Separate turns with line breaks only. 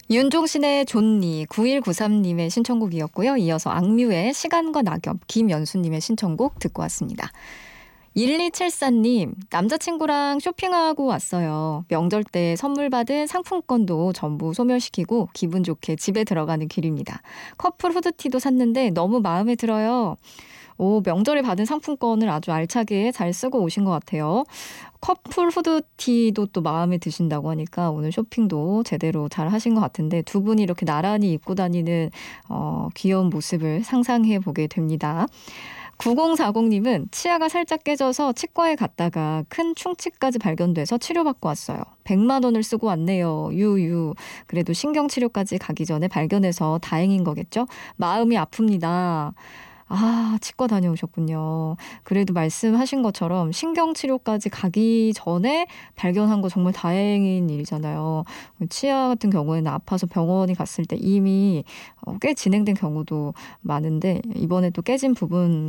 윤종신의 존니 9193님의 신청곡이었고요. 이어서 악뮤의 시간과 낙엽 김연수님의 신청곡 듣고 왔습니다. 1274님, 남자친구랑 쇼핑하고 왔어요. 명절 때 선물 받은 상품권도 전부 소멸시키고 기분 좋게 집에 들어가는 길입니다. 커플 후드티도 샀는데 너무 마음에 들어요. 오, 명절에 받은 상품권을 아주 알차게 잘 쓰고 오신 것 같아요. 커플 후드티도 또 마음에 드신다고 하니까 오늘 쇼핑도 제대로 잘 하신 것 같은데 두 분이 이렇게 나란히 입고 다니는 귀여운 모습을 상상해 보게 됩니다. 9040님은 치아가 살짝 깨져서 치과에 갔다가 큰 충치까지 발견돼서 치료받고 왔어요. 100만 원을 쓰고 왔네요. 유유. 그래도 신경치료까지 가기 전에 발견해서 다행인 거겠죠? 마음이 아픕니다. 아, 치과 다녀오셨군요. 그래도 말씀하신 것처럼 신경치료까지 가기 전에 발견한 거 정말 다행인 일이잖아요. 치아 같은 경우에는 아파서 병원에 갔을 때 이미 꽤 진행된 경우도 많은데 이번에 또 깨진 부분